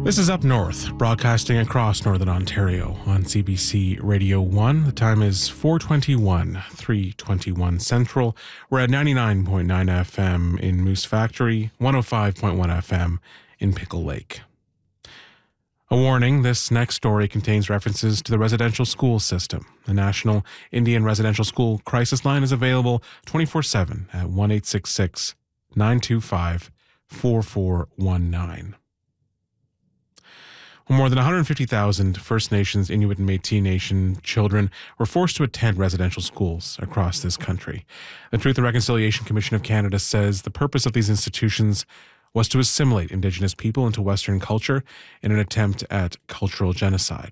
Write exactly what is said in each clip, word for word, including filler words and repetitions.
This is Up North, broadcasting across Northern Ontario on C B C Radio one. The time is four twenty-one, three twenty-one Central. We're at ninety-nine point nine F M in Moose Factory, one oh five point one F M in Pickle Lake. A warning, this next story contains references to the residential school system. The National Indian Residential School Crisis Line is available twenty-four seven at one eight six six, nine two five, four four one nine. More than one hundred fifty thousand First Nations, Inuit and Métis Nation children were forced to attend residential schools across this country. The Truth and Reconciliation Commission of Canada says the purpose of these institutions was to assimilate Indigenous people into Western culture in an attempt at cultural genocide.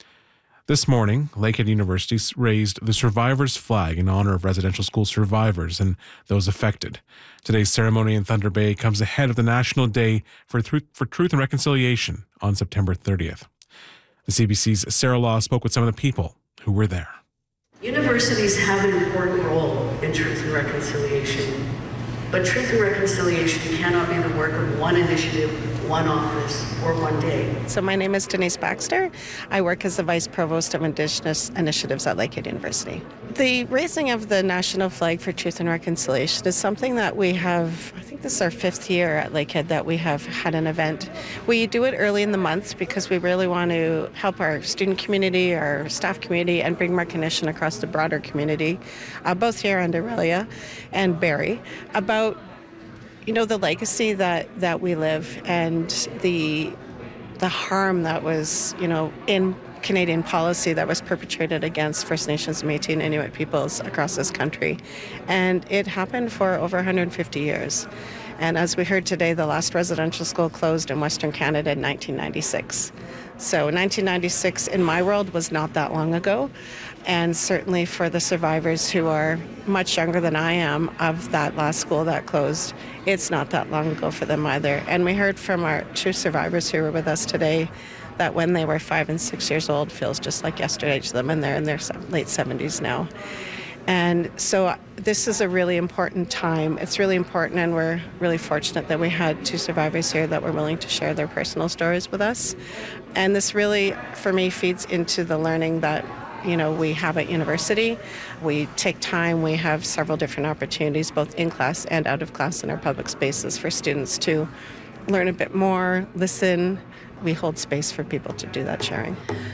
This morning, Lakehead University raised the Survivors Flag in honor of residential school survivors and those affected. Today's ceremony in Thunder Bay comes ahead of the National Day for Truth, for Truth and Reconciliation on September thirtieth. The C B C's Sarah Law spoke with some of the people who were there. Universities have an important role in truth and reconciliation, but truth and reconciliation cannot be the work of one initiative, one office, or one day. So my name is Denise Baxter. I work as the Vice Provost of Indigenous Initiatives at Lakehead University. The raising of the national flag for truth and reconciliation is something that we have, I think this is our fifth year at Lakehead that we have had an event. We do it early in the month because we really want to help our student community, our staff community, and bring recognition across the broader community, uh, both here in Orillia and Barrie, about you know, the legacy that, that we live and the the harm that was, you know, in Canadian policy that was perpetrated against First Nations, Métis, and Inuit peoples across this country. And it happened for over one hundred fifty years. And as we heard today, the last residential school closed in Western Canada in nineteen ninety-six. So nineteen ninety-six in my world was not that long ago. And certainly for the survivors who are much younger than I am of that last school that closed, it's not that long ago for them either. And we heard from our two survivors who were with us today that when they were five and six years old feels just like yesterday to them, and they're in their late seventies now. And so this is a really important time. It's really important, and we're really fortunate that we had two survivors here that were willing to share their personal stories with us. And this really, for me, feeds into the learning that you know, we have at university. We take time, we have several different opportunities, both in class and out of class in our public spaces for students to learn a bit more, listen. We hold space for people to do that sharing.